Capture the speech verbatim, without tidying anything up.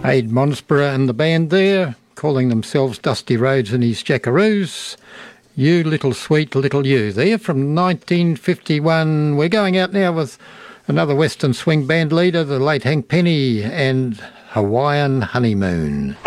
Aid Monsborough and the band there, calling themselves Dusty Rhodes and his Jackaroos. You Little Sweet Little You there from nineteen fifty-one. We're going out now with another Western swing band leader, the late Hank Penny, and Hawaiian Honeymoon.